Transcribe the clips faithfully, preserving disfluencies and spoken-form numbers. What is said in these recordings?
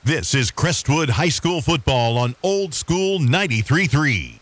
This is Crestwood High School football on Old School ninety-three point three.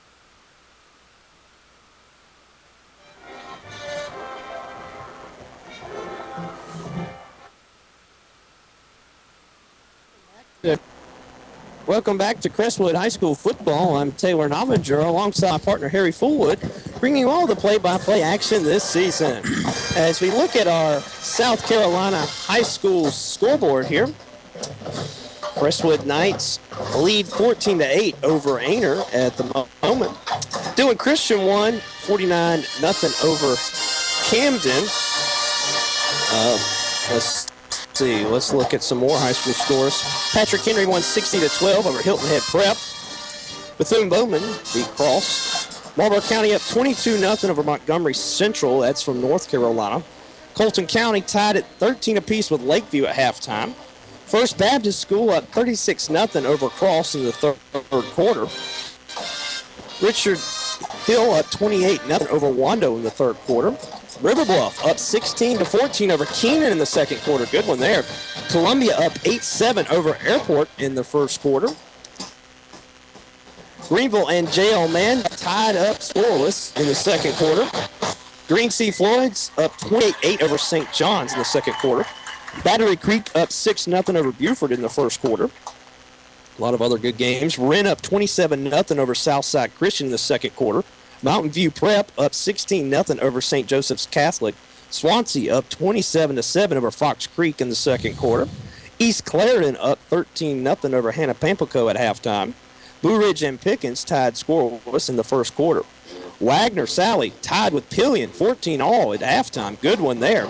Welcome back to Crestwood High School football. I'm Taylor Novinger alongside my partner Harry Fullwood, bringing you all the play-by-play action this season. As we look at our South Carolina High School scoreboard here, Crestwood Knights lead fourteen to eight over Ainer at the moment. Dillon Christian won forty-nine nothing over Camden. Uh, let's see. Let's look at some more high school scores. Patrick Henry won sixty to twelve over Hilton Head Prep. Bethune-Bowman beat Cross. Marlboro County up twenty-two nothing over Montgomery Central. That's from North Carolina. Colton County tied at thirteen apiece with Lakeview at halftime. First Baptist School up thirty-six nothing over Cross in the third quarter. Richard Hill up twenty-eight nothing over Wando in the third quarter. River Bluff up sixteen to fourteen over Keenan in the second quarter. Good one there. Columbia up eight seven over Airport in the first quarter. Greenville and J L Man tied up scoreless in the second quarter. Green Sea Floyds up twenty-eight eight over Saint John's in the second quarter. Battery Creek up six nothing over Buford in the first quarter. A lot of other good games. Wren up twenty-seven nothing over Southside Christian in the second quarter. Mountain View Prep up sixteen nothing over Saint Joseph's Catholic. Swansea up twenty-seven to seven over Fox Creek in the second quarter. East Clarendon up thirteen nothing over Hannah Pamplico at halftime. Blue Ridge and Pickens tied scoreless in the first quarter. Wagner Sally tied with Pillion fourteen all at halftime. Good one there.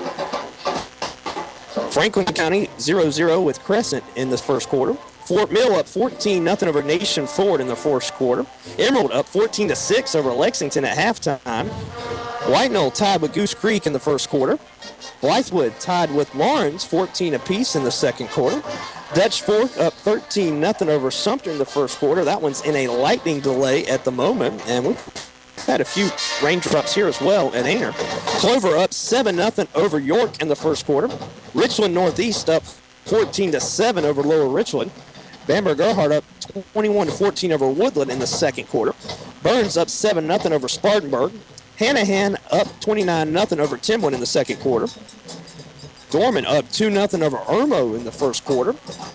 Franklin County zero zero with Crescent in the first quarter. Fort Mill up fourteen nothing over Nation Ford in the first quarter. Emerald up fourteen to six over Lexington at halftime. White Knoll tied with Goose Creek in the first quarter. Blythewood tied with Lawrence fourteen apiece in the second quarter. Dutch Fork up thirteen nothing over Sumter in the first quarter. That one's in a lightning delay at the moment, and we've had a few raindrops here as well at Ainer. Clover up seven nothing over York in the first quarter. Richland Northeast up fourteen to seven over Lower Richland. Bamberg Gerhardt up twenty-one to fourteen over Woodland in the second quarter. Burns up seven nothing over Spartanburg. Hanahan up twenty-nine nothing over Timwin in the second quarter. Dorman up two nothing over Irmo in the first quarter.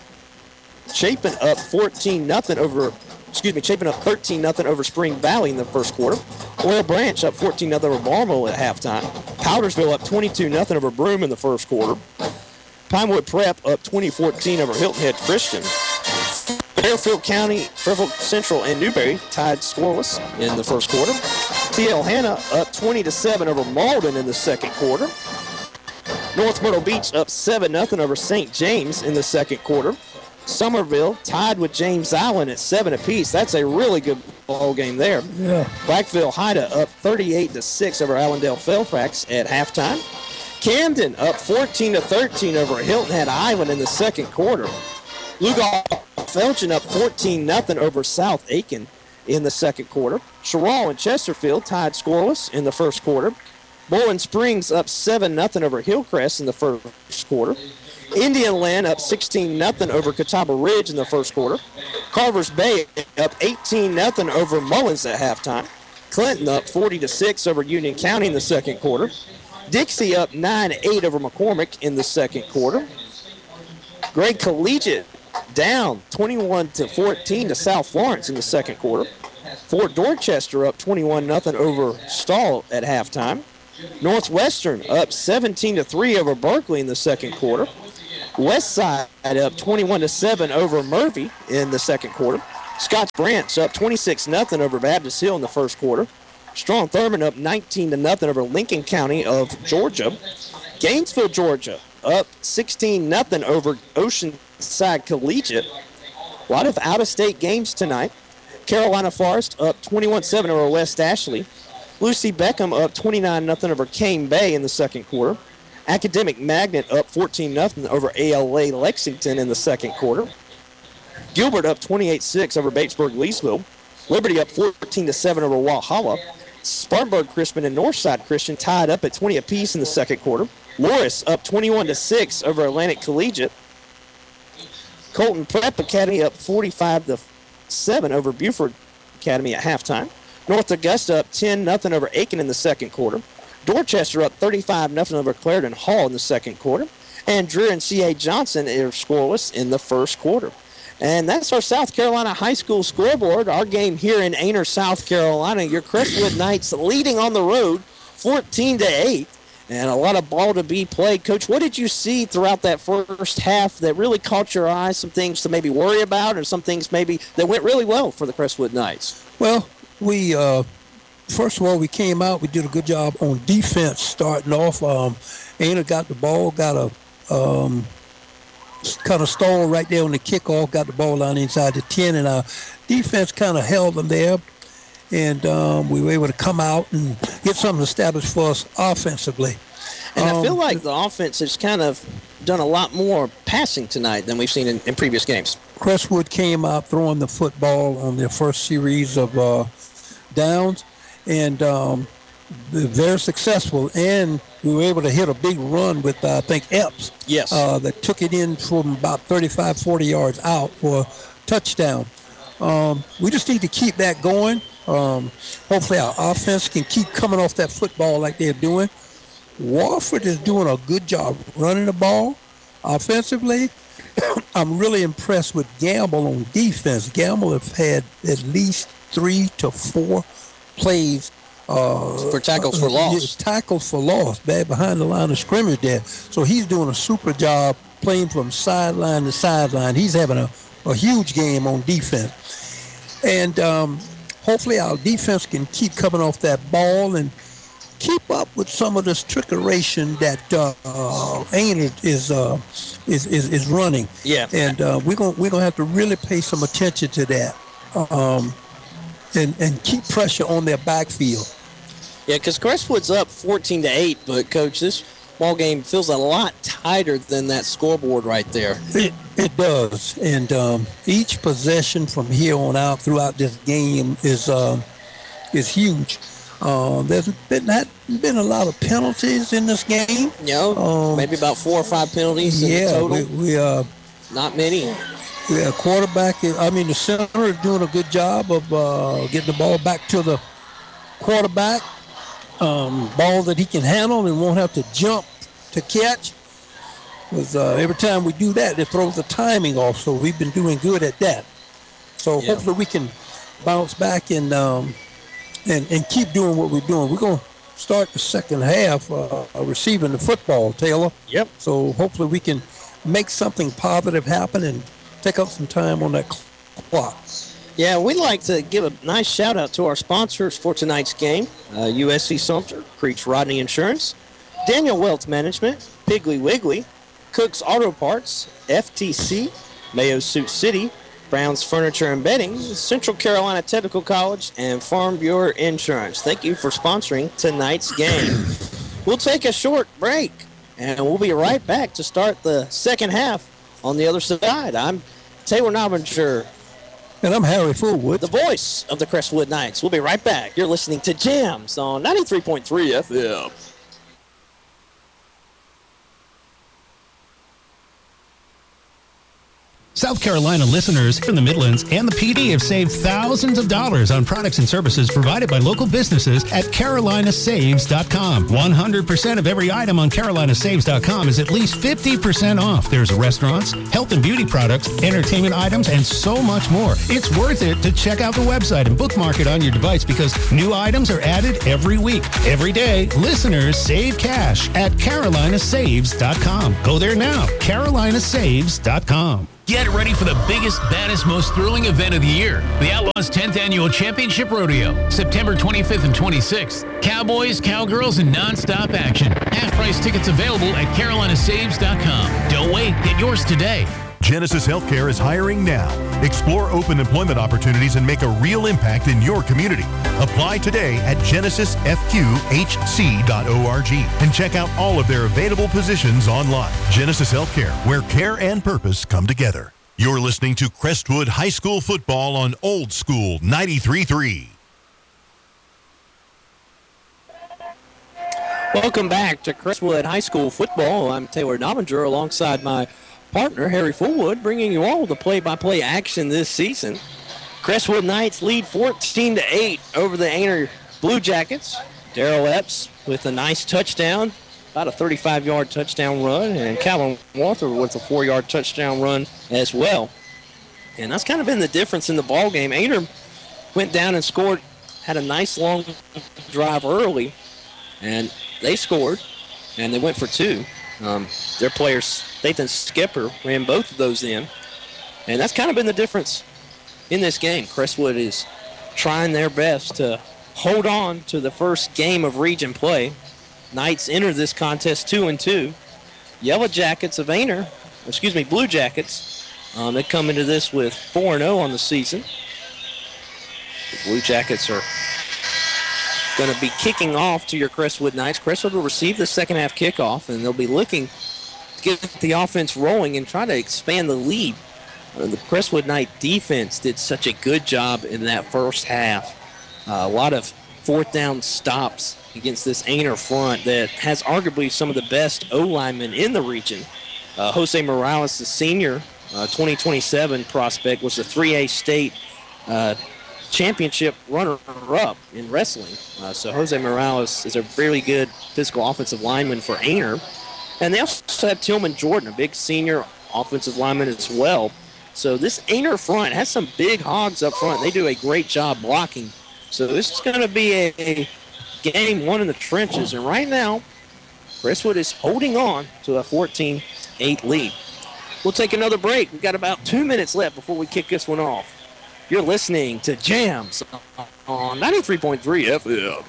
Chapin up fourteen nothing over, excuse me, Chapin up thirteen nothing over Spring Valley in the first quarter. Oil Branch up fourteen nothing over Marmol at halftime. Powdersville up twenty-two nothing over Broome in the first quarter. Pinewood Prep up twenty fourteen over Hilton Head Christian. Fairfield County, Fairfield Central, and Newberry tied scoreless in the first quarter. T L Hanna up twenty to seven over Malden in the second quarter. North Myrtle Beach up seven nothing over Saint James in the second quarter. Somerville tied with James Island at seven apiece. That's a really good ball game there. Yeah. Blackville Haida up thirty-eight to six over Allendale Fairfax at halftime. Camden up fourteen to thirteen over Hilton Head Island in the second quarter. Lugal Felton up fourteen nothing over South Aiken in the second quarter. Sherrall and Chesterfield tied scoreless in the first quarter. Bowling Springs up seven nothing over Hillcrest in the first quarter. Indian Land up sixteen nothing over Catawba Ridge in the first quarter. Carvers Bay up eighteen nothing over Mullins at halftime. Clinton up forty to six over Union County in the second quarter. Dixie up nine eight over McCormick in the second quarter. Gray Collegiate down twenty-one to fourteen to South Florence in the second quarter. Fort Dorchester up twenty-one nothing over Stall at halftime. Northwestern up seventeen to three over Berkeley in the second quarter. Westside up twenty-one to seven over Murphy in the second quarter. Scotts Branch up twenty-six nothing over Baptist Hill in the first quarter. Strong Thurman up nineteen to nothing over Lincoln County of Georgia. Gainesville, Georgia up sixteen nothing over Oceanside Collegiate. A lot of out-of-state games tonight. Carolina Forest up twenty-one seven over West Ashley. Lucy Beckham up twenty-nine nothing over Cane Bay in the second quarter. Academic Magnet up fourteen nothing over A L A Lexington in the second quarter. Gilbert up twenty-eight six over Batesburg Leesville. Liberty up fourteen to seven over Walhalla. Spartanburg Christian and Northside Christian tied up at twenty apiece in the second quarter. Loris up twenty-one to six over Atlantic Collegiate. Colton Prep Academy up forty-five to seven over Buford Academy at halftime. North Augusta up ten nothing over Aiken in the second quarter. Dorchester up thirty-five nothing over Clarendon Hall in the second quarter. And Drew and C A Johnson are scoreless in the first quarter. And that's our South Carolina high school scoreboard. Our game here in Ainer, South Carolina. Your Crestwood Knights leading on the road fourteen to eight. And a lot of ball to be played. Coach, what did you see throughout that first half that really caught your eye? Some things to maybe worry about, or some things maybe that went really well for the Crestwood Knights? Well, we, uh, first of all, we came out. We did a good job on defense starting off. Um, Ainer got the ball, got a um, kind of stall right there on the kickoff, got the ball down inside the ten, and our defense kind of held them there. And um, we were able to come out and get something established for us offensively. And um, I feel like the offense has kind of done a lot more passing tonight than we've seen in, in previous games. Crestwood came out throwing the football on their first series of uh, downs, and um, they're very successful. And we were able to hit a big run with, uh, I think, Epps. Yes. Uh, that took it in from about thirty-five, forty yards out for a touchdown. Um, we just need to keep that going. Um, hopefully our offense can keep coming off that football like they're doing. Wofford is doing a good job running the ball offensively. I'm really impressed with Gamble on defense. Gamble have had at least three to four plays. Uh, for tackles for loss. Uh, tackles for loss, back behind the line of scrimmage there. So he's doing a super job playing from sideline to sideline. He's having a, a huge game on defense. And um, hopefully our defense can keep coming off that ball and keep up with some of this trickeration that uh, uh, Ainer is, uh, is is is running. Yeah. And uh, we're gonna we're gonna have to really pay some attention to that, um, and and keep pressure on their backfield. Yeah, because Crestwood's up fourteen to eight, but Coach, this ball game feels a lot tighter than that scoreboard right there. It it does, and um, each possession from here on out throughout this game is uh, is huge. Uh, there's been not been a lot of penalties in this game. You know, um, maybe about four or five penalties in yeah, the total. we, we uh, not many. Yeah, quarterback. Is, I mean, the center is doing a good job of uh, getting the ball back to the quarterback. Um, ball that he can handle and won't have to jump to catch. Because uh, every time we do that, it throws the timing off. So we've been doing good at that. So yeah. hopefully we can bounce back and um, and and keep doing what we're doing. We're gonna start the second half uh, receiving the football, Taylor. Yep. So hopefully we can make something positive happen and take up some time on that clock. Yeah, we'd like to give a nice shout out to our sponsors for tonight's game: uh, U S C Sumter, Creech Rodney Insurance, Daniel Wealth Management, Piggly Wiggly, Cook's Auto Parts, F T C, Mayo Suit City, Brown's Furniture and Bedding, Central Carolina Technical College, and Farm Bureau Insurance. Thank you for sponsoring tonight's game. We'll take a short break, and we'll be right back to start the second half on the other side. I'm Taylor Nobinger. And I'm Harry Fullwood, the voice of the Crestwood Knights. We'll be right back. You're listening to Jams on ninety-three point three F M. South Carolina listeners in the Midlands and the P D have saved thousands of dollars on products and services provided by local businesses at Carolina Saves dot com. one hundred percent of every item on Carolina Saves dot com is at least fifty percent off. There's restaurants, health and beauty products, entertainment items, and so much more. It's worth it to check out the website and bookmark it on your device because new items are added every week. Every day, listeners save cash at Carolina Saves dot com. Go there now, Carolina Saves dot com. Get ready for the biggest, baddest, most thrilling event of the year. The Outlaws' tenth Annual Championship Rodeo, September twenty-fifth and twenty-sixth. Cowboys, cowgirls, and non-stop action. Half-price tickets available at Carolina Saves dot com. Don't wait. Get yours today. Genesis Healthcare is hiring now. Explore open employment opportunities and make a real impact in your community. Apply today at genesis f q h c dot org and check out all of their available positions online. Genesis Healthcare, where care and purpose come together. You're listening to Crestwood High School football on Old School ninety-three point three. Welcome back to Crestwood High School football. I'm Taylor Nobinger alongside my partner, Harry Fullwood, bringing you all the play-by-play action this season. Crestwood Knights lead fourteen to eight over the Ainer Blue Jackets. Darrell Epps with a nice touchdown, about a thirty-five-yard touchdown run, and Calvin Walther with a four-yard touchdown run as well. And that's kind of been the difference in the ball game. Ainer went down and scored, had a nice long drive early, and they scored, and they went for two. Um, their players, Nathan Skipper, ran both of those in, and that's kind of been the difference in this game. Crestwood is trying their best to hold on to the first game of region play. Knights enter this contest two and two. Yellow Jackets of Ainer, excuse me, Blue Jackets, um, they come into this with four and oh on the season. The Blue Jackets are going to be kicking off to your Crestwood Knights. Crestwood will receive the second half kickoff, and they'll be looking to get the offense rolling and try to expand the lead. Uh, the Crestwood Knight defense did such a good job in that first half. Uh, a lot of fourth down stops against this Ainer front that has arguably some of the best O-linemen in the region. Uh, Jose Morales, the senior, uh, twenty twenty-seven prospect, was the three A state uh, championship runner-up in wrestling. Uh, so Jose Morales is a really good physical offensive lineman for Ainer. And they also have Tillman Jordan, a big senior offensive lineman as well. So this Ainer front has some big hogs up front. They do a great job blocking. So this is going to be a, a game one in the trenches. And right now, Crestwood is holding on to a fourteen eight lead. We'll take another break. We've got about two minutes left before we kick this one off. You're listening to Jams on ninety-three point three F M.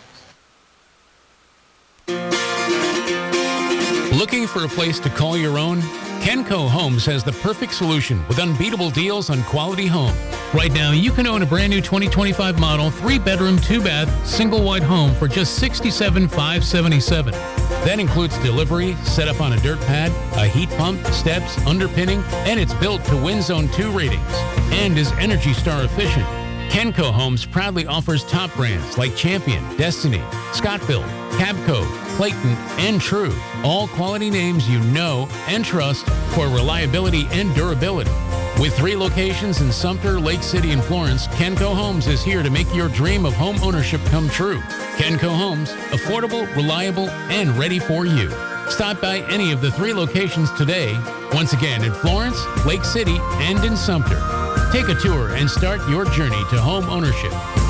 Looking for a place to call your own? Kenco Homes has the perfect solution with unbeatable deals on quality homes. Right now, you can own a brand new twenty twenty-five model, three-bedroom, two-bath, single-wide home for just sixty-seven thousand five hundred seventy-seven dollars. That includes delivery, setup on a dirt pad, a heat pump, steps, underpinning, and it's built to Wind Zone two ratings and is Energy Star efficient. Kenco Homes proudly offers top brands like Champion, Destiny, Scott-Built, Cabco, Clayton, and True. All quality names you know and trust for reliability and durability. With three locations in Sumter, Lake City, and Florence, Kenco Homes is here to make your dream of home ownership come true. Kenco Homes, affordable, reliable, and ready for you. Stop by any of the three locations today. Once again, in Florence, Lake City, and in Sumter. Take a tour and start your journey to home ownership.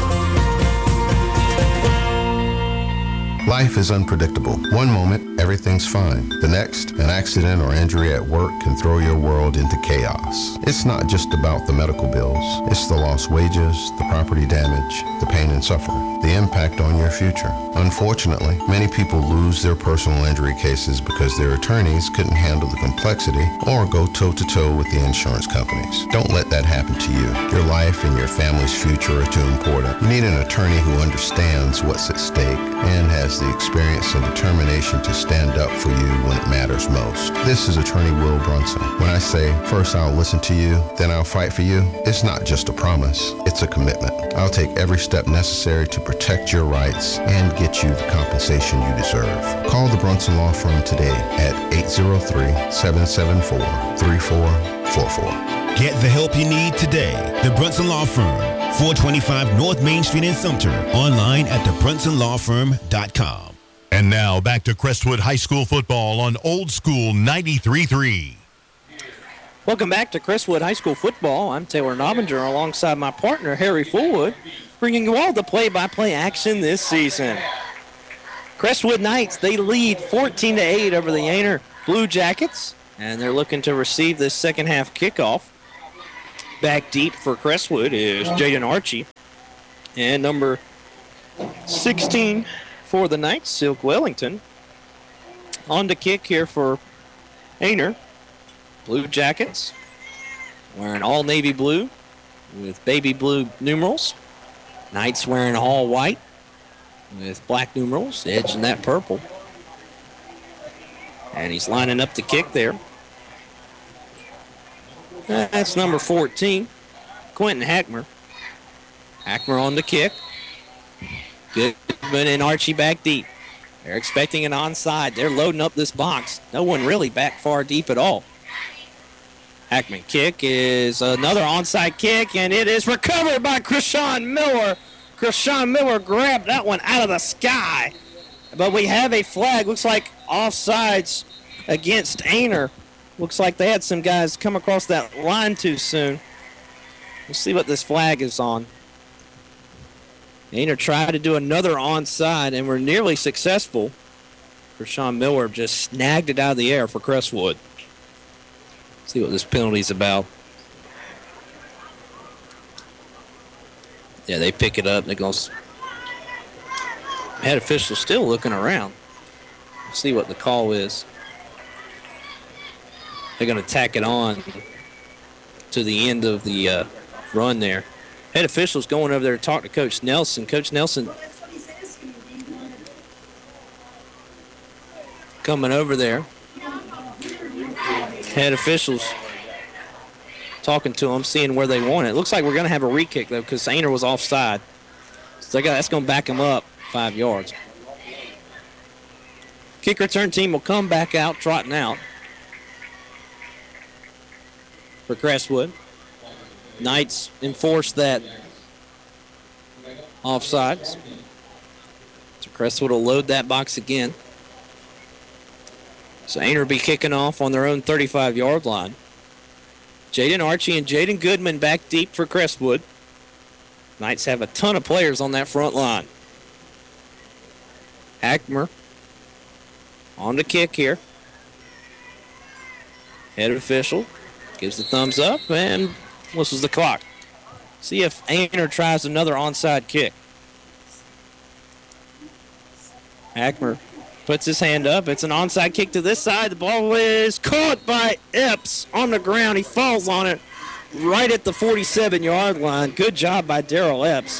Life is unpredictable. One moment, everything's fine. The next, an accident or injury at work can throw your world into chaos. It's not just about the medical bills. It's the lost wages, the property damage, the pain and suffering, the impact on your future. Unfortunately, many people lose their personal injury cases because their attorneys couldn't handle the complexity or go toe-to-toe with the insurance companies. Don't let that happen to you. Your life and your family's future are too important. You need an attorney who understands what's at stake and has the experience and determination to stand up for you when it matters most. This is Attorney Will Brunson. When I say, first I'll listen to you, then I'll fight for you, it's not just a promise, it's a commitment. I'll take every step necessary to protect your rights and get you the compensation you deserve. Call the Brunson Law Firm today at eight zero three, seven seven four, three four four four. Get the help you need today. The Brunson Law Firm, four twenty-five North Main Street in Sumter. Online at the brunson law firm dot com. And now back to Crestwood High School football on Old School ninety-three point three. Welcome back to Crestwood High School football. I'm Taylor Nobbinger alongside my partner, Harry Fullwood, bringing you all the play-by-play action this season. Crestwood Knights, they lead fourteen to eight over the Ainer Blue Jackets, and they're looking to receive this second half kickoff. Back deep for Crestwood is Jaden Archie. And number sixteen for the Knights, Silk Wellington. On to kick here for Ainer. Blue Jackets wearing all navy blue with baby blue numerals. Knights wearing all white with black numerals, edging that purple. And he's lining up the kick there. That's number fourteen, Quentin Hackmer. Hackmer on the kick. Goodman and Archie back deep. They're expecting an onside. They're loading up this box. No one really back far deep at all. Hackman kick is another onside kick, and it is recovered by Krishan Miller. Krishan Miller grabbed that one out of the sky. But we have a flag. Looks like offsides against Ainer. Looks like they had some guys come across that line too soon. We'll see what this flag is on. Ainer tried to do another onside, and were nearly successful. Krishan Miller just snagged it out of the air for Crestwood. See what this penalty's about. Yeah, they pick it up. They're going to... Head official still looking around. See what the call is. They're going to tack it on to the end of the uh, run there. Head official's going over there to talk to Coach Nelson. Coach Nelson coming over there. Head officials talking to them, seeing where they want it. It looks like we're going to have a re-kick, though, because Ainer was offside. So they got, that's going to back them up five yards. Kick return team will come back out, trotting out for Crestwood. Knights enforce that offsides. So Crestwood will load that box again. So Ainer will be kicking off on their own thirty-five-yard line. Jaden Archie and Jaden Goodman back deep for Crestwood. Knights have a ton of players on that front line. Hackmer on the kick here. Head official gives the thumbs up and whistles the clock. See if Ainer tries another onside kick. Hackmer puts his hand up. It's an onside kick to this side. The ball is caught by Epps on the ground. He falls on it right at the forty-seven-yard line. Good job by Darrell Epps.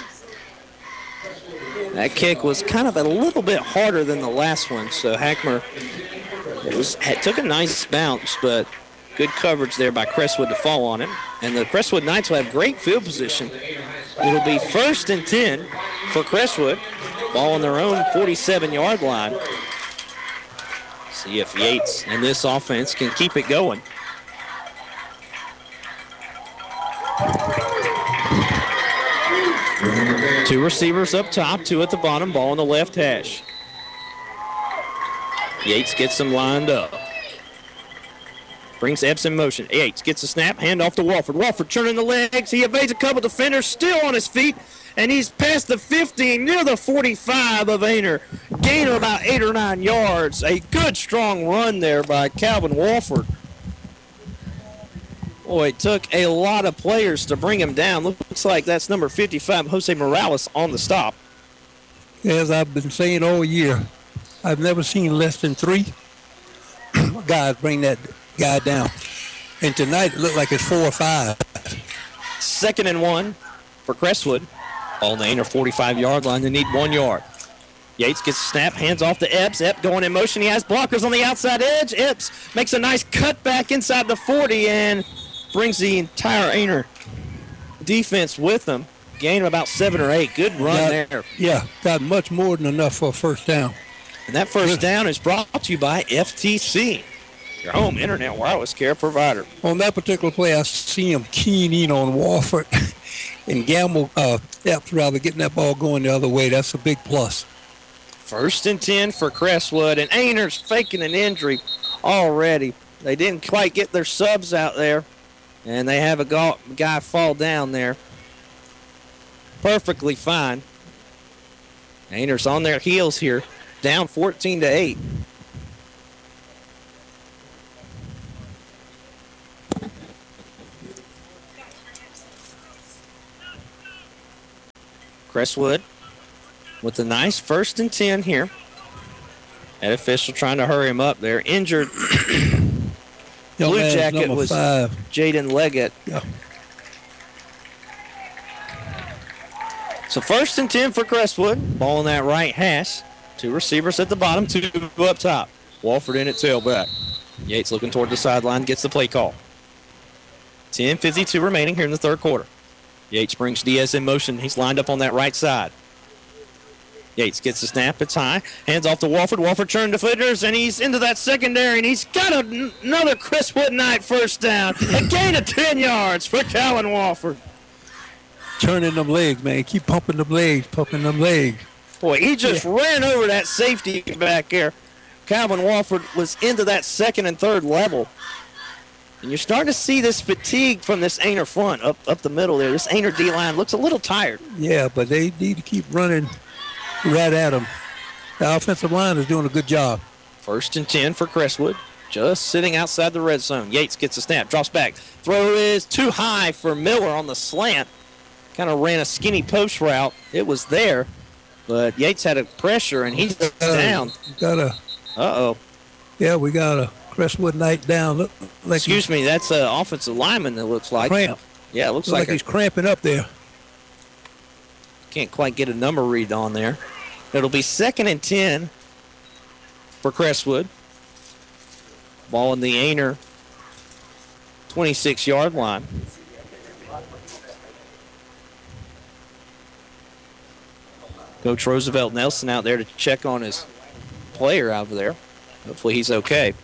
That kick was kind of a little bit harder than the last one, so Hackmer it was, had, took a nice bounce, but good coverage there by Crestwood to fall on it. And the Crestwood Knights will have great field position. It'll be first and ten for Crestwood. Ball on their own forty-seven-yard line. See if Yates and this offense can keep it going. Two receivers up top, two at the bottom, ball on the left hash. Yates gets them lined up. Brings Epps in motion. Yates gets a snap, hand off to Walford. Walford turning the legs. He evades a couple defenders, still on his feet, and he's past the fifty, near the forty-five of Ainer. Gain of about eight or nine yards. A good, strong run there by Calvin Walford. Boy, it took a lot of players to bring him down. Looks like that's number fifty-five, Jose Morales, on the stop. As I've been saying all year, I've never seen less than three guys bring that guy down. And tonight it looked like it's four or five. Second and one for Crestwood. Ball on the Ainer forty-five-yard line. They need one yard. Yates gets a snap, hands off to Epps. Epps going in motion. He has blockers on the outside edge. Epps makes a nice cut back inside the forty and brings the entire Ainer defense with him. Gain of about seven or eight. Good run got, there. Yeah, got much more than enough for a first down. And that first down is brought to you by F T C, your home internet wireless care provider. On that particular play, I see him keying in on Walford and Gamble, uh, Epps rather, getting that ball going the other way. That's a big plus. First and ten for Crestwood, and Ainer's faking an injury already. They didn't quite get their subs out there, and they have a guy fall down there. Perfectly fine. Ainer's on their heels here, down fourteen to eight. Crestwood with a nice first and ten here. Head official trying to hurry him up there. Injured Blue Jacket was Jaden Leggett. Yeah. So first and ten for Crestwood. Ball on that right hash. Two receivers at the bottom, two up top. Walford in at tailback. Yates looking toward the sideline, gets the play call. ten fifty-two remaining here in the third quarter. Yates brings Diaz in motion. He's lined up on that right side. Yates gets the snap. It's high. Hands off to Walford. Walford turn defenders, and he's into that secondary, and he's got a, another Crestwood Knight first down. A gain of ten yards for Calvin Walford. Turning them legs, man. Keep pumping them legs, pumping them legs. Boy, he just Yeah. ran over that safety back there. Calvin Walford was into that second and third level. And you're starting to see this fatigue from this Ainer front up, up the middle there. This Ainer D-line looks a little tired. Yeah, but they need to keep running right at them. The offensive line is doing a good job. First and ten for Crestwood. Just sitting outside the red zone. Yates gets a snap, drops back. Throw is too high for Miller on the slant. Kind of ran a skinny post route. It was there, but Yates had a pressure, and he's down. Got a, Uh-oh. yeah, we got a Crestwood Knight down. Look, like Excuse me, that's an offensive lineman, it looks like. Cramp. Yeah, it looks Looks like, like a, he's cramping up there. can't quite get a number read on there. It'll be second and ten for Crestwood. Ball in the Ainer twenty-six-yard line. Coach Roosevelt Nelson out there to check on his player out there. Hopefully he's okay.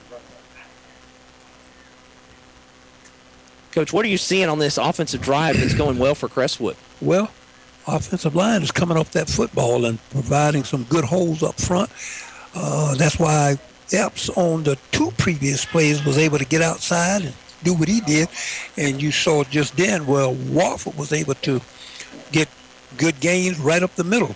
Coach, what are you seeing on this offensive drive that's going well for Crestwood? Well, offensive line is coming off that football and providing some good holes up front. Uh, that's why Epps on the two previous plays was able to get outside and do what he did. And you saw just then where Walford was able to get good gains right up the middle.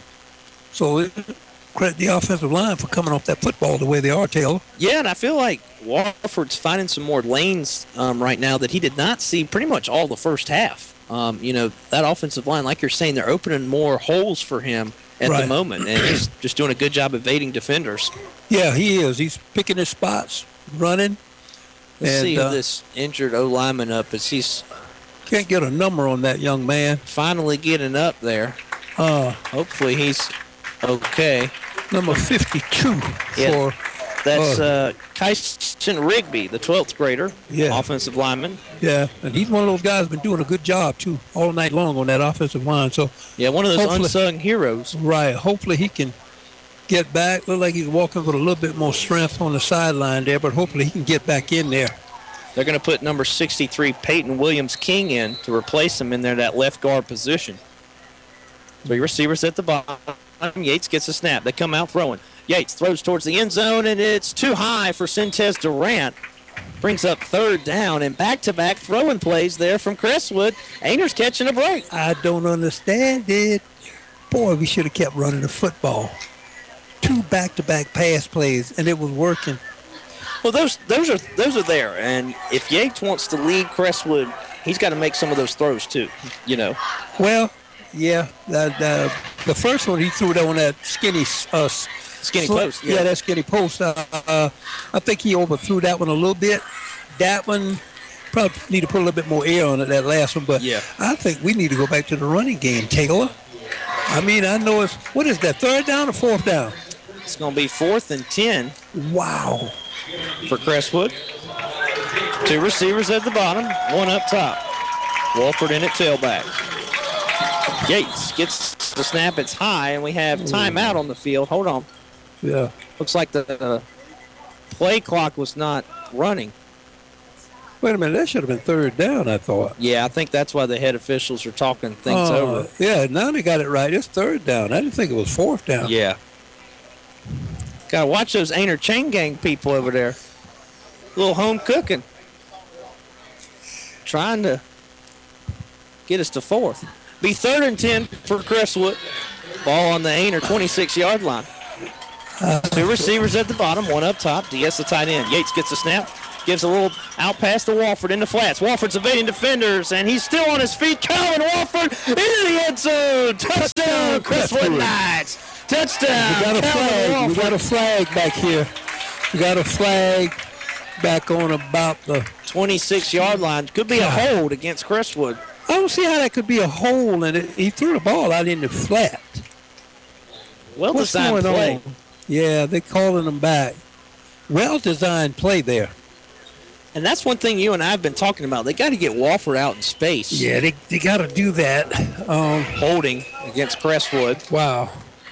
So it, credit the offensive line for coming off that football the way they are, Taylor. Yeah, and I feel like Walford's finding some more lanes um, right now that he did not see pretty much all the first half. Um, you know, that offensive line, like you're saying, they're opening more holes for him at Right. the moment, and he's just doing a good job evading defenders. Yeah, he is. He's picking his spots, running. Let's and, see uh, this injured O-lineman up as he's Can't get a number on that young man. finally getting up there. Uh, Hopefully he's okay. number fifty-two Yeah. for That's uh, uh, Kyson Rigby, the twelfth grader, Yeah. offensive lineman. yeah, and he's one of those guys been doing a good job too all night long on that offensive line. So Yeah, one of those Hopefully- unsung heroes. right, hopefully he can get back. Look like he's walking with a little bit more strength on the sideline there, but hopefully he can get back in there. They're going to put number sixty-three, Peyton Williams-King, in to replace him in there, that left guard position. Three receivers at the bottom. Yates gets a snap. They come out throwing. Yates throws towards the end zone, and it's too high for Sintez Durant. Brings up third down, and back-to-back throwing plays there from Crestwood. Ainer's catching a break. I don't understand it. Boy, we should have kept running the football. Two back-to-back pass plays, and it was working. Well, those those are those are there, and if Yates wants to lead Crestwood, he's got to make some of those throws too. You know. Well, yeah, the, the, the first one he threw that on that skinny uh, Skinny sl- post, yeah. Yeah, that skinny post. Uh, uh, I think he overthrew that one a little bit. That one probably need to put a little bit more air on it, that last one. But Yeah. I think we need to go back to the running game, Taylor. I mean, I know it's, what is that, third down or fourth down? It's going to be fourth and ten Wow. for Crestwood. Two receivers at the bottom, one up top. Walford in at tailback. Yates gets the snap. It's high, and we have timeout on the field. Hold on. Yeah. Looks like the uh, play clock was not running. Wait a minute, that should have been third down, I thought. Yeah, I think that's why the head officials are talking things Uh, over. Yeah, now they got it right. It's third down. I didn't think it was fourth down. Yeah. Gotta watch those Ainer Chain Gang people over there. Little home cooking. Trying to get us to fourth. Be third and ten for Crestwood. Ball on the Ainer twenty-six-yard line. Two receivers at the bottom, one up top. Diaz the tight end. Yates gets a snap. Gives a little out pass to Walford in the flats. Walford's evading defenders, and he's still on his feet. Calvin Walford into the end zone. Touchdown, Crestwood Knights. Touchdown. We got a Calvin flag. We Walford. got a flag back here. We got a flag back on about the. twenty-six-yard line. Could be a God. hold against Crestwood. I don't see how that could be a hole in it. He threw the ball out in the flat. Well What's designed going play. on? Yeah, they're calling them back. Well designed play there. And that's one thing you and I have been talking about. They got to get Walford out in space. Yeah, they, they got to do that. Um, Holding against Crestwood. wow.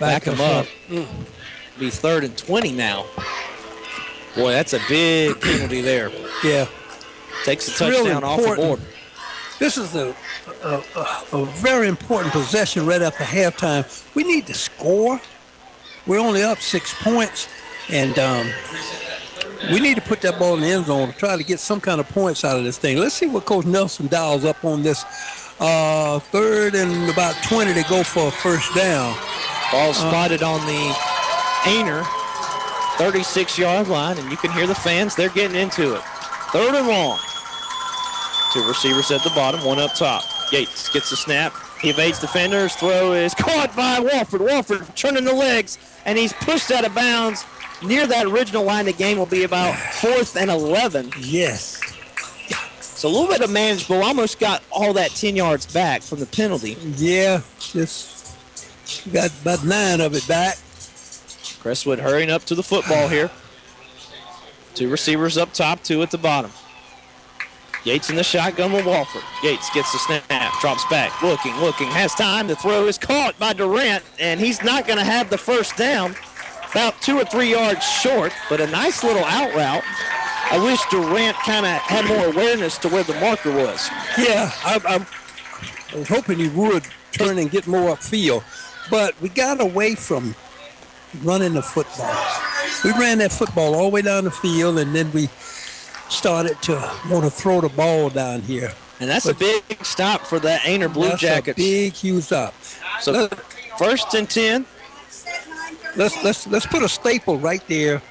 back him up. Mm. Be third and twenty now. Boy, that's a big penalty there. Yeah. Takes the touchdown off the board. This is a, a, a, a very important possession right after halftime. We need to score. We're only up six points, and um, we need to put that ball in the end zone to try to get some kind of points out of this thing. Let's see what Coach Nelson dials up on this uh, third and about twenty to go for a first down. Ball spotted uh, on the Ainer thirty-six-yard line, and you can hear the fans. They're getting into it. Third and long. Two receivers at the bottom, one up top. Yates gets the snap. He evades defenders. Throw is caught by Walford. Walford turning the legs, and he's pushed out of bounds. Near that original line, the game will be about fourth and eleven. Yes. So a little bit of manageable. Almost got all that ten yards back from the penalty. Yeah, just got about nine of it back. Crestwood hurrying up to the football here. Two receivers up top, two at the bottom. Yates in the shotgun with Walford. Yates gets the snap, drops back, looking, looking, has time. The throw is caught by Durant, and he's not going to have the first down. About two or three yards short, but a nice little out route. I wish Durant kind of had more awareness to where the marker was. Yeah, I, I, I was hoping he would turn and get more upfield, but we got away from running the football. We ran that football all the way down the field, and then we started to want to throw the ball down here. And that's but a big stop for the Ainer Blue that's Jackets. That's a big, huge stop. So let's, first and ten. Let's let's let's put a staple right there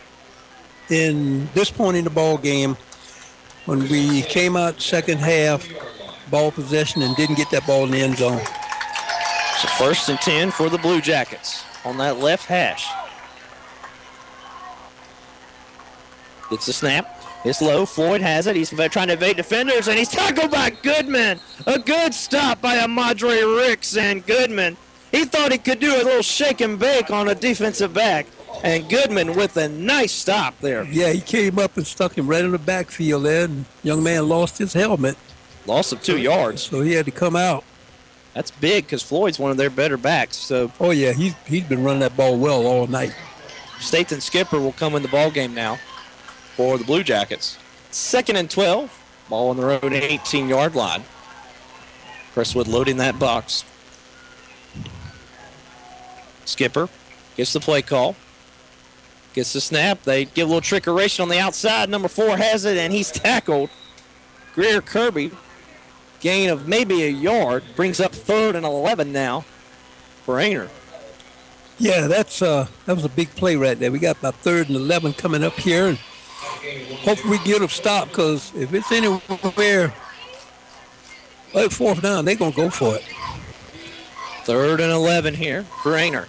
in this point in the ball game when we came out second half, ball possession, and didn't get that ball in the end zone. So first and ten for the Blue Jackets on that left hash. Gets the snap. It's low. Floyd has it. He's trying to evade defenders, and he's tackled by Goodman. A good stop by Amadre Ricks, and Goodman. He thought he could do a little shake and bake on a defensive back, and Goodman with a nice stop there. Yeah, he came up and stuck him right in the backfield there, and the young man lost his helmet. Loss of two yards. So he had to come out. That's big because Floyd's one of their better backs. So. Oh, yeah, he's, he's been running that ball well all night. Staten Skipper will come in the ball game now for the Blue Jackets. Second and twelve. Ball on their own eighteen-yard line. Crestwood loading that box. Skipper gets the play call. Gets the snap. They give a little trickeration on the outside. Number four has it, and he's tackled. Greer Kirby, gain of maybe a yard, brings up third and eleven now for Ainer. Yeah, that's uh, that was a big play right there. We got about third and eleven coming up here, and hopefully we get them stopped, because if it's anywhere like fourth down, they're going to go for it. Third and eleven here for Ainer.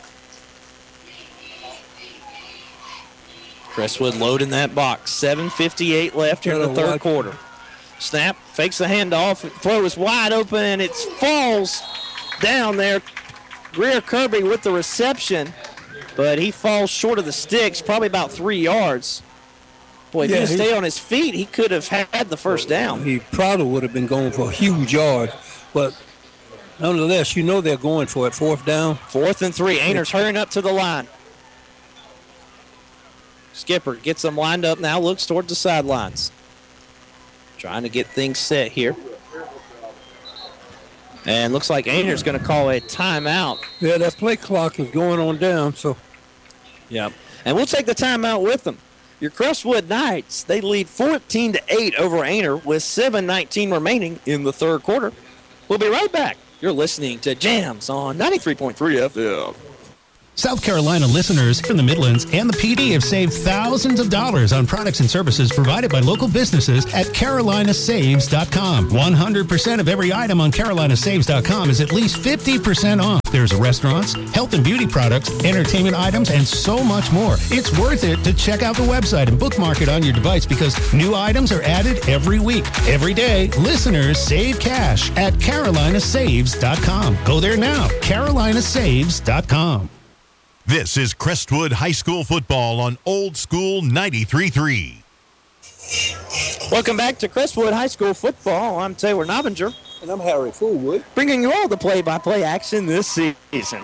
Crestwood loading that box. seven fifty-eight left here in the third quarter. Snap, fakes the handoff. Throw is wide open, and it falls down there. Greer Kirby with the reception, but he falls short of the sticks, probably about three yards. Boy, if yeah, he could stay on his feet, he could have had the first down. He probably would have been going for a huge yard, but nonetheless, you know they're going for it. Fourth down. Fourth and three. Ainer's hurrying up to the line. Skipper gets them lined up now, looks towards the sidelines. Trying to get things set here. And looks like Ainer's going to call a timeout. Yeah, that play clock is going on down, so. Yeah, and we'll take the timeout with them. Your Crestwood Knights, they lead fourteen to eight over Ainer with seven nineteen remaining in the third quarter. We'll be right back. You're listening to Jams on ninety-three point three F M. South Carolina listeners from the Midlands and the P D have saved thousands of dollars on products and services provided by local businesses at Carolina Saves dot com. one hundred percent of every item on Carolina Saves dot com is at least fifty percent off. There's restaurants, health and beauty products, entertainment items, and so much more. It's worth it to check out the website and bookmark it on your device, because new items are added every week. Every day, listeners save cash at Carolina Saves dot com. Go there now, Carolina Saves dot com. This is Crestwood High School football on Old School ninety-three point three. Welcome back to Crestwood High School football. I'm Taylor Nobinger. And I'm Harry Fullwood. Bringing you all the play-by-play action this season.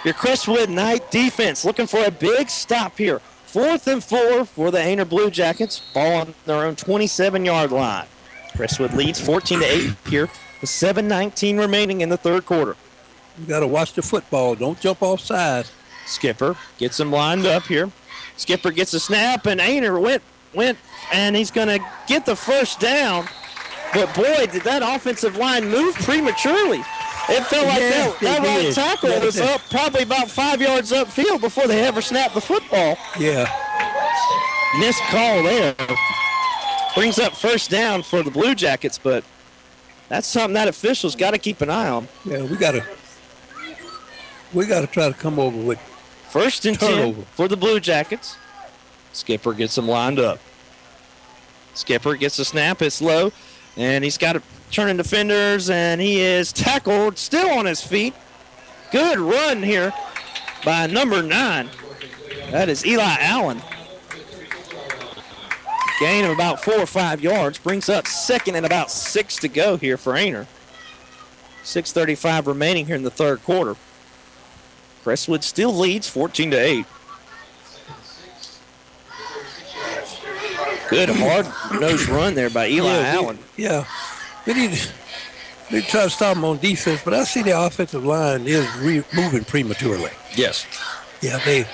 Your Crestwood Knight defense looking for a big stop here. Fourth and four for the Ainer Blue Jackets. Ball on their own twenty-seven-yard line. Crestwood leads fourteen to eight here with seven nineteen remaining in the third quarter. You got to watch the football. Don't jump offside. Skipper gets him lined up here. Skipper gets a snap, and Ainer went, went, and he's going to get the first down. But, boy, did that offensive line move prematurely. It felt like Yes, that, that they right did. tackle Yes, was they- up probably about five yards upfield before they ever snapped the football. Yeah. Missed call there. Brings up first down for the Blue Jackets, but that's something that officials got to keep an eye on. Yeah, we got to we got to try to come over with First and Turnover. ten for the Blue Jackets. Skipper gets them lined up. Skipper gets the snap. It's low, and he's got to turn defenders, and he is tackled, still on his feet. Good run here by number nine. That is Eli Allen. Gain of about four or five yards. Brings up second and about six to go here for Ainer. six thirty-five remaining here in the third quarter. Crestwood still leads fourteen to eight. Good hard-nosed run there by Eli yeah, Allen. We, yeah. We need they try to stop them on defense, but I see the offensive line is re- moving prematurely. Yes. Yeah, they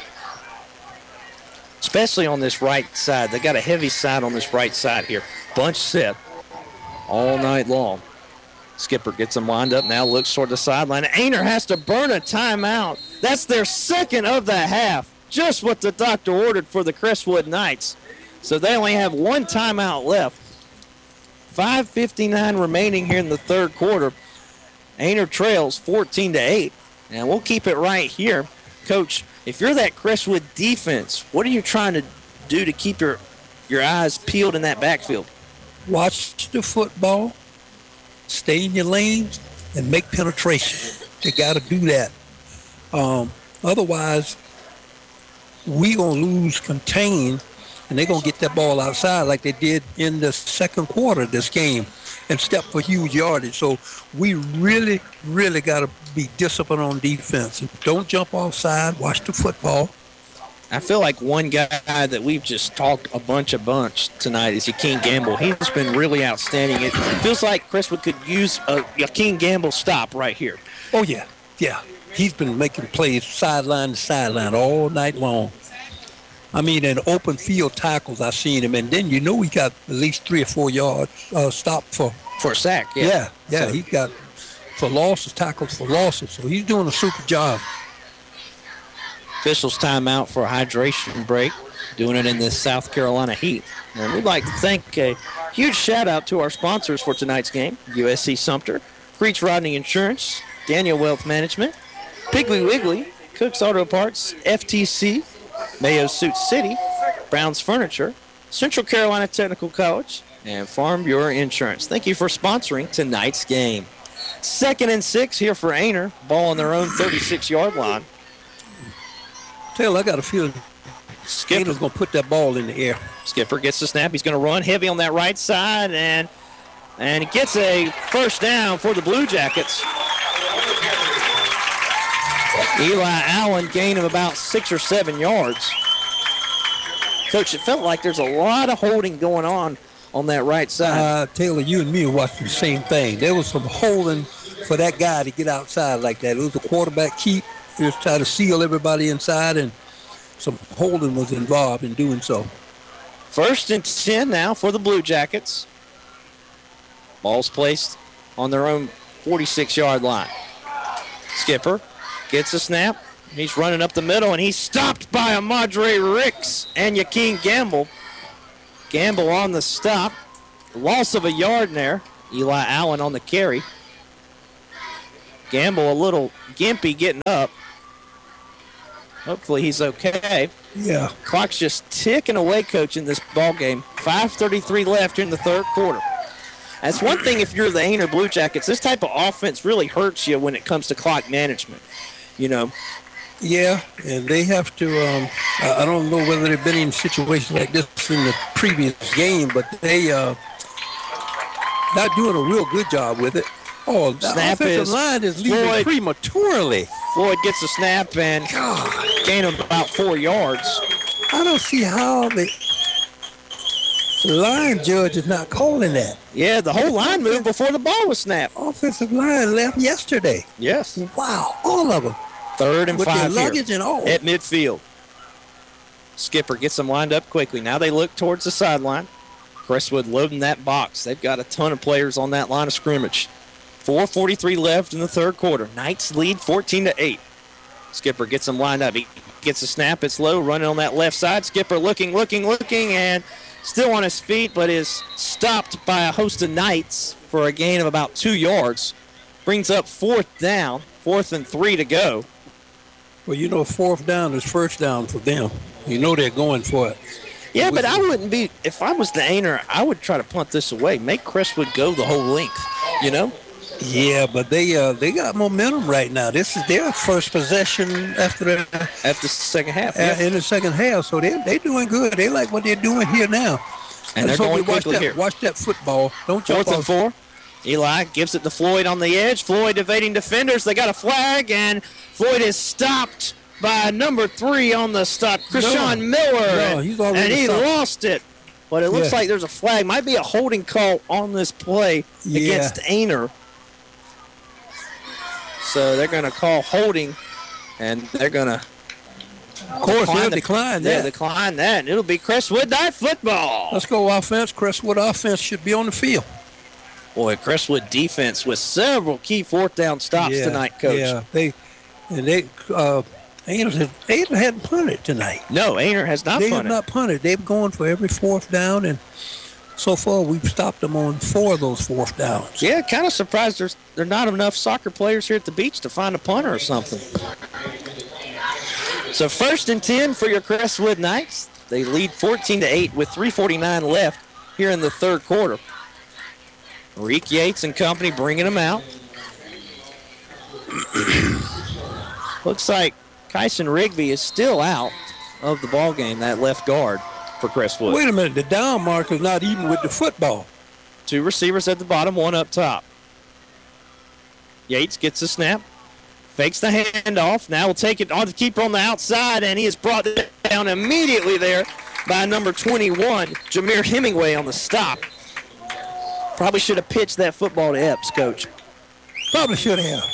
Especially on this right side. They got a heavy side on this right side here. Bunch set all night long. Skipper gets them lined up now, looks toward the sideline. Ainer has to burn a timeout. That's their second of the half. Just what the doctor ordered for the Crestwood Knights. So they only have one timeout left. five fifty-nine remaining here in the third quarter. Ainer trails fourteen to eight. And we'll keep it right here. Coach, if you're that Crestwood defense, what are you trying to do to keep your, your eyes peeled in that backfield? watch the football, stay in your lanes, and make penetration. You got to do that. Um, otherwise, we going to lose contain, and they're going to get that ball outside like they did in the second quarter of this game and step for huge yardage. So we really, really got to be disciplined on defense. Don't jump offside. Watch the football. I feel like one guy that we've just talked a bunch of bunch tonight is Yaquin Gamble. He's been really outstanding. It feels like Crestwood could use a Yaquin Gamble stop right here. Oh, yeah. Yeah. He's been making plays sideline to sideline all night long. I mean, in open field tackles, I've seen him. And then you know he got at least three or four yards uh, stop for. For a sack, yeah. Yeah, yeah. So- He got for losses, tackles for losses. So he's doing a super job. Officials timeout for a hydration break, doing it in the South Carolina heat. And we'd like to thank a huge shout out to our sponsors for tonight's game: U S C Sumter, Creech Rodney Insurance, Daniel Wealth Management, Piggly Wiggly, Cook's Auto Parts, F T C, Mayo Suit City, Brown's Furniture, Central Carolina Technical College, and Farm Bureau Insurance. Thank you for sponsoring tonight's game. Second and six here for Ainer. Ball on their own thirty-six-yard line. Taylor, I got a feeling Skipper. Skipper's going to put that ball in the air. Skipper gets the snap. He's going to run heavy on that right side, and and he gets a first down for the Blue Jackets. Eli Allen gain of about six or seven yards. Coach, it felt like there's a lot of holding going on on that right side. Uh, Taylor, you and me are watching the same thing. There was some holding for that guy to get outside like that. It was a quarterback keep. He was trying to seal everybody inside, and some holding was involved in doing so. First and ten now for the Blue Jackets. Ball's placed on their own forty-six-yard line. Skipper gets a snap. He's running up the middle, and he's stopped by Amadre Ricks and Yaquin Gamble. Gamble on the stop. Loss of a yard there. Eli Allen on the carry. Gamble a little gimpy getting up. Hopefully he's okay. Yeah. Clock's just ticking away, Coach, in this ball game. five thirty-three left in the third quarter. That's one thing if you're the Ainer Blue Jackets. This type of offense really hurts you when it comes to clock management. You know, Yeah, and they have to, um, I I don't know whether they've been in situations like this in the previous game, but they uh, not doing a real good job with it. Oh, the Snap offensive is line is leaving Floyd. prematurely. Floyd gets the snap and gain of about four yards. I don't see how the line judge is not calling that. Yeah, the whole line moved before the ball was snapped. Offensive line left yesterday. Yes. Wow, all of them. Third and With five their here luggage and all. at midfield. Skipper gets them lined up quickly. Now they look towards the sideline. Crestwood loading that box. They've got a ton of players on that line of scrimmage. four forty-three left in the third quarter. Knights lead fourteen to eight. Skipper gets them lined up. He gets a snap. It's low, running on that left side. Skipper looking, looking, looking, and still on his feet, but is stopped by a host of Knights for a gain of about two yards. Brings up fourth down, fourth and three to go. Well, you know, fourth down is first down for them. You know they're going for it. Yeah, but I wouldn't be, if I was the Ainer, I would try to punt this away. Make Crestwood go the whole length, you know? Yeah, but they uh, they got momentum right now. This is their first possession after the after the second half. Uh, yeah. In the second half, so they they doing good. They like what they're doing here now. And they're going watch quickly that, here. Watch that football. Don't jump Fourth and off. four. Eli gives it to Floyd on the edge. Floyd evading defenders. They got a flag, and Floyd is stopped by number three on the stop, Krishan No. Miller. No, he's already and he stopped. lost it. But it looks Yeah. like there's a flag. Might be a holding call on this play Yeah. against Ainer. So they're going to call holding, and they're going to Of course, they'll the- decline yeah, that. decline that, and it'll be Crestwood Knight football. Let's go offense. Crestwood offense should be on the field. Boy, Crestwood defense with several key fourth down stops Yeah, tonight, Coach. Yeah, they and they uh, Aiden Aiden hadn't punted tonight. No, Ainer has not they punted. have not punted. They've gone for every fourth down, and so far we've stopped them on four of those fourth downs. Yeah, kind of surprised there's there are not enough soccer players here at the beach to find a punter or something. So first and ten for your Crestwood Knights. They lead fourteen to eight with three forty-nine left here in the third quarter. Reek Yates and company bringing them out. Looks like Kyson Rigby is still out of the ball game, that left guard for Crestwood. Wait a minute, the down marker's not even with the football. Two receivers at the bottom, one up top. Yates gets the snap, fakes the handoff. Now will take it on the keeper on the outside, and he is brought down immediately there by number twenty-one, Jameer Hemingway on the stop. Probably should have pitched that football to Epps, Coach. Probably should have.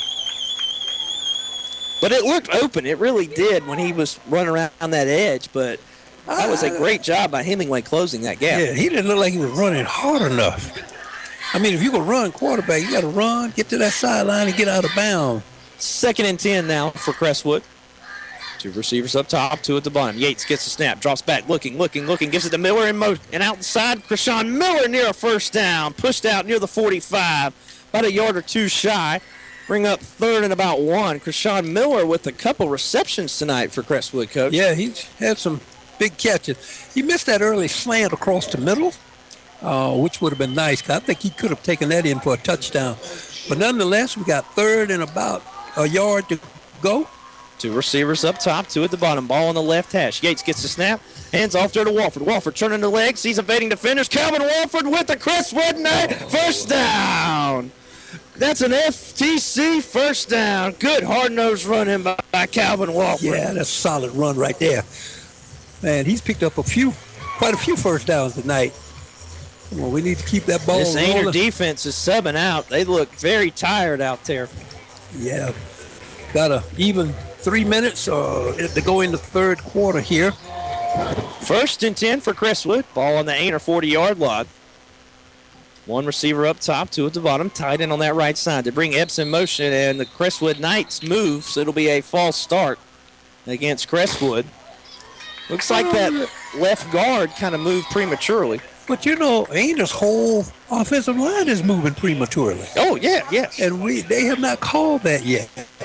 But it looked open. It really did when he was running around that edge, but that was a great job by Hemingway closing that gap. Yeah, he didn't look like he was running hard enough. I mean, if you go run quarterback, you got to run, get to that sideline, and get out of bounds. Second and ten now for Crestwood. Two receivers up top, two at the bottom. Yates gets the snap, drops back, looking, looking, looking, gives it to Miller and, mo- and outside. Krishan Miller near a first down, pushed out near the forty-five, about a yard or two shy. Bring up third and about one. Krishan Miller with a couple receptions tonight for Crestwood, Coach. Yeah, he's had some big catches. He missed that early slant across the middle, uh, which would have been nice. 'Cause I think he could have taken that in for a touchdown. But nonetheless, we got third and about a yard to go. Two receivers up top, two at the bottom. Ball on the left hash. Yates gets the snap. Hands off there to Walford. Walford turning the legs. He's evading defenders. Calvin Walford with the Crestwood Knight. First down. That's an F T C first down. Good hard-nosed run in by, by Calvin Walford. Yeah, that's a solid run right there. Man, he's picked up a few, quite a few first downs tonight. Well, we need to keep that ball This Ainer rolling. defense is subbing out. They look very tired out there. Yeah, got a even three minutes uh, to go in the third quarter here. First and ten for Crestwood. Ball on the Ainer forty-yard line. One receiver up top, two at the bottom, tight end on that right side. They bring Epps in motion, and the Crestwood Knights move, so it'll be a false start against Crestwood. Looks like that left guard kind of moved prematurely. But you know, Ainer's whole offensive line is moving prematurely. Oh, yeah, yes. And we they have not called that yet.